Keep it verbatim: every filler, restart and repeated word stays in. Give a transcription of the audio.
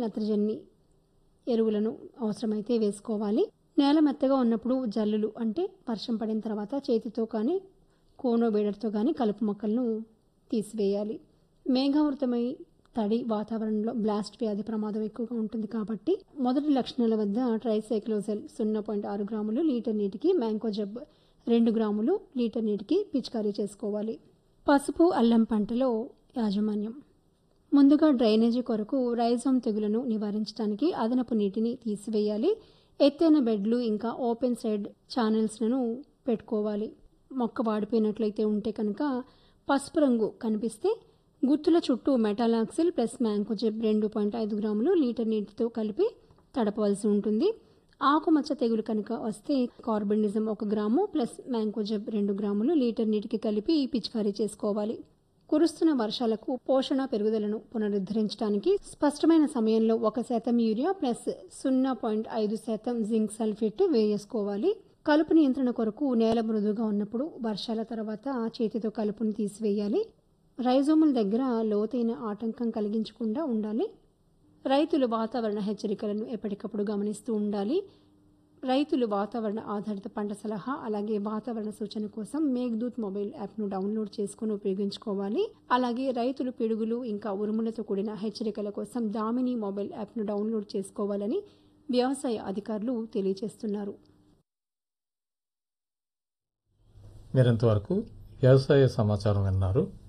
నత్రజని ఎరువులను అవసరమైతే వేసుకోవాలి. నేల మెత్తగా ఉన్నప్పుడు జల్లులు అంటే వర్షం పడిన తర్వాత చేతితో కానీ కోనో బేడర్తో కానీ కలుపు మొక్కలను తీసివేయాలి. మేఘావృతమై తడి వాతావరణంలో బ్లాస్ట్ వ్యాధి ప్రమాదం ఎక్కువగా ఉంటుంది కాబట్టి మొదటి లక్షణాల వద్ద ట్రైసైక్లోజెల్ సున్నా పాయింట్ ఆరు గ్రాములు లీటర్ నీటికి, మ్యాంకోజెబ్ రెండు గ్రాములు లీటర్ నీటికి పిచికారీ చేసుకోవాలి. పసుపు అల్లం పంటలో యాజమాన్యం. ముందుగా డ్రైనేజీ కొరకు రైజోమ్ తెగులను నివారించడానికి అదనపు నీటిని తీసివేయాలి. ఎత్తైన బెడ్లు ఇంకా ఓపెన్ సైడ్ ఛానల్స్లను పెట్టుకోవాలి. మొక్క వాడిపోయినట్లయితే ఉంటే కనుక పసుపు రంగు కనిపిస్తే గుత్తుల చుట్టూ మెటాలాక్సిల్ ప్లస్ మ్యాంకోజెబ్ రెండు పాయింట్ ఐదు గ్రాములు లీటర్ నీటితో కలిపి తడపవలసి ఉంటుంది. ఆకుమచ్చ తెగులు కనుక వస్తే కార్బనిజం ఒక గ్రాము ప్లస్ మ్యాంకోజెబ్ రెండు గ్రాములు లీటర్ నీటికి కలిపి పిచికారీ చేసుకోవాలి. కురుస్తున్న వర్షాలకు పోషణ పెరుగుదలను పునరుద్ధరించడానికి స్పష్టమైన సమయంలో ఒక శాతం యూరియా ప్లస్ సున్నా పాయింట్ ఐదు శాతం జింక్ సల్ఫేట్ వేసుకోవాలి. కలుపు నియంత్రణ కొరకు నేల మృదువుగా ఉన్నప్పుడు వర్షాల తర్వాత చేతితో కలుపును తీసివేయాలి. రైజోముల దగ్గర లోతైన ఆటంకం కలిగించకుండా ఉండాలి. రైతులు వాతావరణ హెచ్చరికలను ఎప్పటికప్పుడు గమనిస్తూ ఉండాలి. రైతులు వాతావరణ ఆధారిత పంట సలహా అలాగే వాతావరణ సూచన కోసం మేఘదూత్ మొబైల్ యాప్ను డౌన్లోడ్ చేసుకుని ఉపయోగించుకోవాలి. అలాగే రైతులు పిడుగులు ఇంకా ఉరుములతో కూడిన హెచ్చరికల కోసం దామిని మొబైల్ యాప్ను డౌన్లోడ్ చేసుకోవాలని వ్యవసాయ అధికారులు తెలియజేస్తున్నారు. మీరింతవరకు వ్యవసాయ సమాచారం విన్నారు.